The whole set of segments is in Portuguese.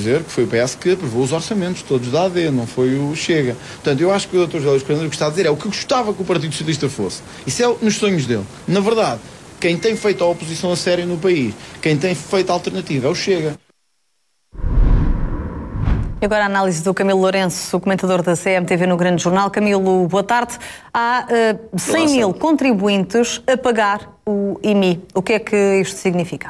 dizer que foi o PS que aprovou os orçamentos todos da AD, não foi o Chega. Portanto, eu acho que o Dr. José Luís Carneiro o que está a dizer é o que gostava que o Partido Socialista fosse. Isso é nos sonhos dele. Na verdade, quem tem feito a oposição a sério no país, quem tem feito a alternativa é o Chega. E agora a análise do Camilo Lourenço, o comentador da CMTV no Grande Jornal. Camilo, boa tarde. Há 100 mil contribuintes a pagar o IMI. O que é que isto significa?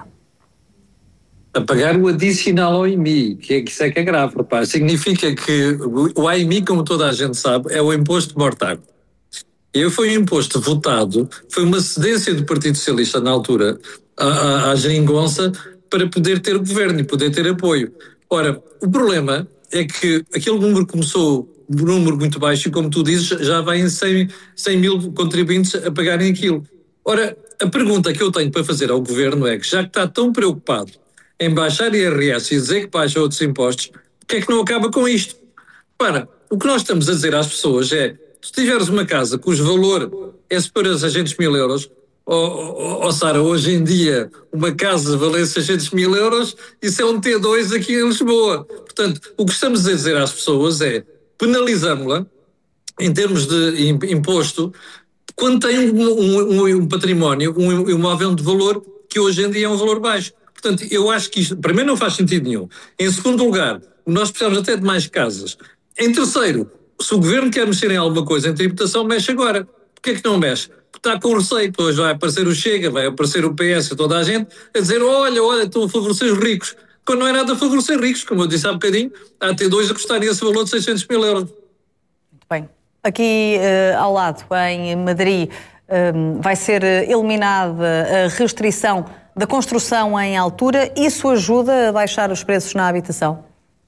A pagar o adicional ao IMI, que isso é grave, rapaz. Significa que o IMI, como toda a gente sabe, é o imposto de mortalidade. E foi um imposto votado, foi uma cedência do Partido Socialista na altura à geringonça para poder ter governo e poder ter apoio. Ora, o problema é que aquele número começou um número muito baixo e, como tu dizes, já vai em 100 mil contribuintes a pagarem aquilo. Ora, a pergunta que eu tenho para fazer ao governo é que, já que está tão preocupado em baixar IRS e dizer que baixa outros impostos, porque é que não acaba com isto? Para, o que nós estamos a dizer às pessoas é, se tiveres uma casa cujo valor é superior a 600 mil euros, Sara, hoje em dia uma casa vale 600 mil euros, isso é um T2 aqui em Lisboa. Portanto, o que estamos a dizer às pessoas é penalizamos-la em termos de imposto quando tem um património, um imóvel de valor que hoje em dia é um valor baixo. Portanto, eu acho que isto, primeiro, não faz sentido nenhum. Em segundo lugar, nós precisamos até de mais casas. Em terceiro, se o governo quer mexer em alguma coisa em tributação, mexe agora. Porquê é que não mexe? Porque está com receio. Depois vai aparecer o Chega, vai aparecer o PS e toda a gente a dizer olha, estão a favorecer os ricos. Quando não é nada a favorecer ricos, como eu disse há bocadinho, há T2 a custar esse valor de 600 mil euros. Muito bem. Aqui ao lado, em Madrid, vai ser eliminada a restrição da construção em altura. Isso ajuda a baixar os preços na habitação?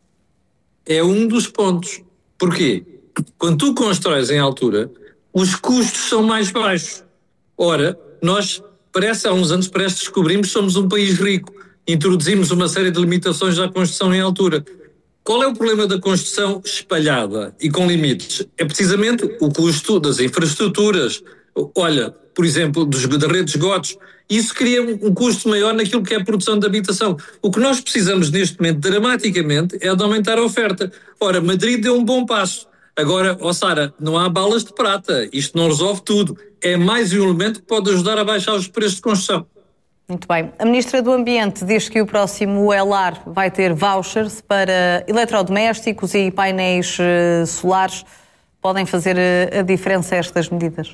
É um dos pontos. Porquê? Quando tu constróis em altura, os custos são mais baixos. Ora, nós, há uns anos, descobrimos que somos um país rico. Introduzimos uma série de limitações à construção em altura. Qual é o problema da construção espalhada e com limites? É precisamente o custo das infraestruturas. Olha, por exemplo, da rede de esgotos. Isso cria um custo maior naquilo que é a produção de habitação. O que nós precisamos neste momento, dramaticamente, é de aumentar a oferta. Ora, Madrid deu um bom passo. Agora, Sara, não há balas de prata. Isto não resolve tudo. É mais um elemento que pode ajudar a baixar os preços de construção. Muito bem. A Ministra do Ambiente diz que o próximo ELAR vai ter vouchers para eletrodomésticos e painéis solares. Podem fazer a diferença estas medidas?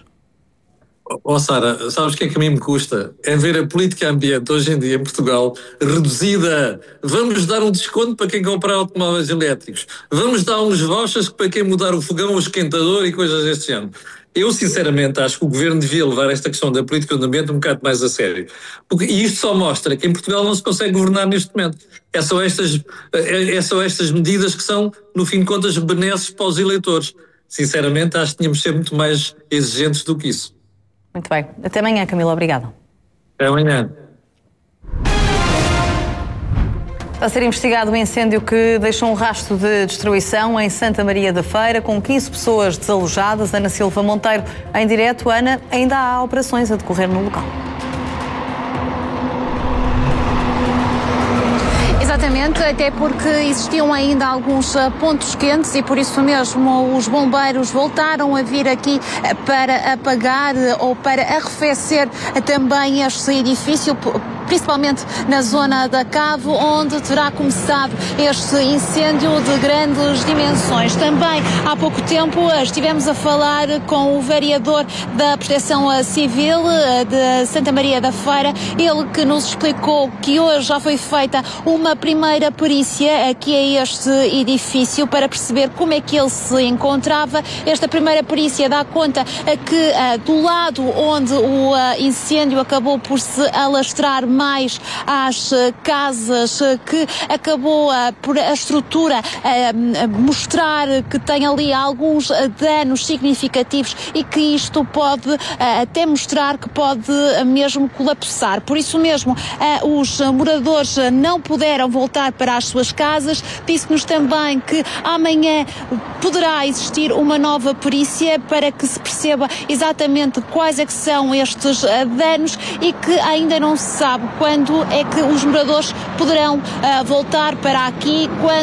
Sara, sabes o que é que a mim me custa? É ver a política ambiente hoje em dia em Portugal reduzida. Vamos dar um desconto para quem comprar automóveis elétricos. Vamos dar uns vouchers para quem mudar o fogão, o esquentador e coisas deste género. Eu, sinceramente, acho que o governo devia levar esta questão da política do ambiente um bocado mais a sério. E isto só mostra que em Portugal não se consegue governar neste momento. É só estas medidas que são, no fim de contas, benesses para os eleitores. Sinceramente, acho que tínhamos de ser muito mais exigentes do que isso. Muito bem. Até amanhã, Camilo. Obrigada. Até amanhã. Está a ser investigado um incêndio que deixou um rastro de destruição em Santa Maria da Feira, com 15 pessoas desalojadas. Ana Silva Monteiro, em direto. Ana, ainda há operações a decorrer no local. Exatamente, até porque existiam ainda alguns pontos quentes e por isso mesmo os bombeiros voltaram a vir aqui para apagar ou para arrefecer também este edifício, principalmente na zona da Cave, onde terá começado este incêndio de grandes dimensões. Também há pouco tempo estivemos a falar com o vereador da Proteção Civil de Santa Maria da Feira, ele que nos explicou que hoje já foi feita uma primeira perícia aqui a este edifício para perceber como é que ele se encontrava. Esta primeira perícia dá conta que do lado onde o incêndio acabou por se alastrar mais às casas, que acabou por a estrutura mostrar que tem ali alguns danos significativos e que isto pode até mostrar que pode mesmo colapsar. Por isso mesmo, os moradores não puderam voltar para as suas casas. Disse-nos também que amanhã poderá existir uma nova perícia para que se perceba exatamente quais é que são estes danos e que ainda não se sabe quando é que os moradores poderão voltar para aqui, quando